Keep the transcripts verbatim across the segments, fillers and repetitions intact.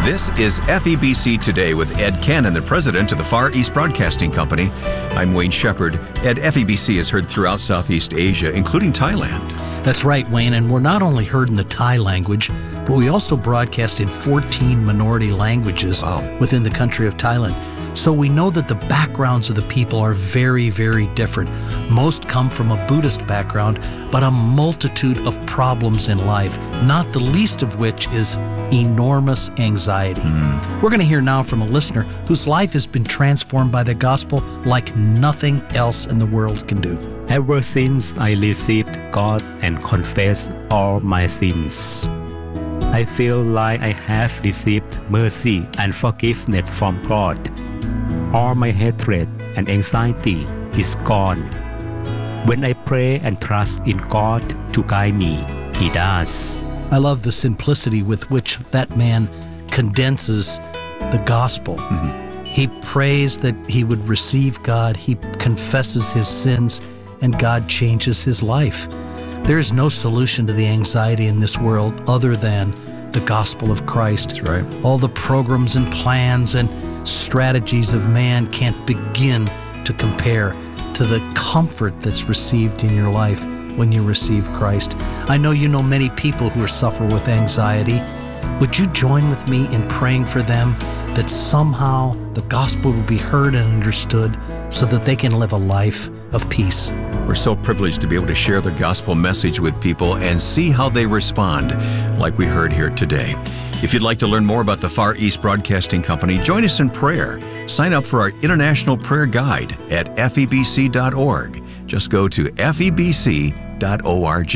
This is F E B C Today with Ed Cannon, the president of the Far East Broadcasting Company. I'm Wayne Shepherd. Ed, F E B C is heard throughout Southeast Asia, including Thailand. That's right, Wayne, and we're not only heard in the Thai language, but we also broadcast in fourteen minority languages wow. within the country of Thailand. So we know that the backgrounds of the people are very, very different. Most come from a Buddhist background, but a multitude of problems in life, not the least of which is enormous anxiety. Mm. We're going to hear now from a listener whose life has been transformed by the gospel like nothing else in the world can do. Ever since I received God and confessed all my sins, I feel like I have received mercy and forgiveness from God. All my hatred and anxiety is gone. When I pray and trust in God to guide me, He does. I love the simplicity with which that man condenses the gospel. Mm-hmm. He prays that he would receive God. He confesses his sins, and God changes his life. There is no solution to the anxiety in this world other than the gospel of Christ. That's right. All the programs and plans and strategies of man can't begin to compare to the comfort that's received in your life when you receive Christ. I know you know many people who suffer with anxiety. Would you join with me in praying for them that somehow the gospel will be heard and understood so that they can live a life of peace? We're so privileged to be able to share the gospel message with people and see how they respond, like we heard here today. If you'd like to learn more about the Far East Broadcasting Company, join us in prayer. Sign up for our International Prayer Guide at F E B C dot org. Just go to F E B C dot org.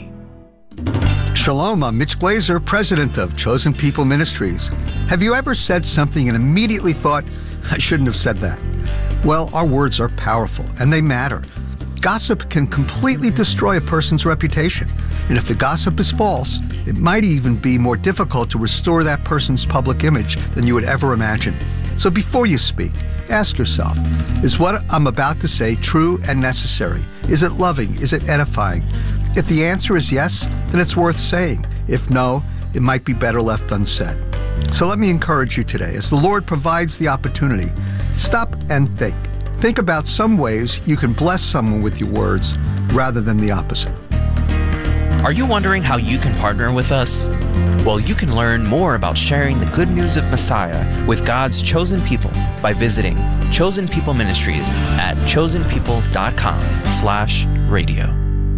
Shalom, I'm Mitch Glazer, president of Chosen People Ministries. Have you ever said something and immediately thought, I shouldn't have said that? Well, our words are powerful and they matter. Gossip can completely destroy a person's reputation. And if the gossip is false, it might even be more difficult to restore that person's public image than you would ever imagine. So before you speak, ask yourself, is what I'm about to say true and necessary? Is it loving? Is it edifying? If the answer is yes, then it's worth saying. If no, it might be better left unsaid. So let me encourage you today, as the Lord provides the opportunity, stop and think. Think about some ways you can bless someone with your words rather than the opposite. Are you wondering how you can partner with us? Well, you can learn more about sharing the good news of Messiah with God's chosen people by visiting Chosen People Ministries at chosen people dot com slash radio.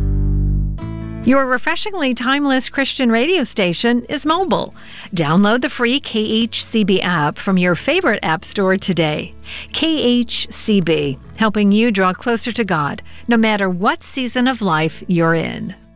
Your refreshingly timeless Christian radio station is mobile. Download the free K H C B app from your favorite app store today. K H C B, helping you draw closer to God, no matter what season of life you're in.